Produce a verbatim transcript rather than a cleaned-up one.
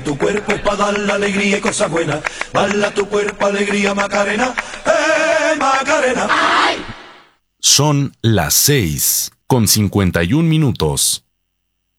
Tu cuerpo es para dar la alegría y cosas buenas. Bala tu cuerpo, alegría, Macarena. ¡Eh, Macarena! Son las seis con cincuenta y un minutos.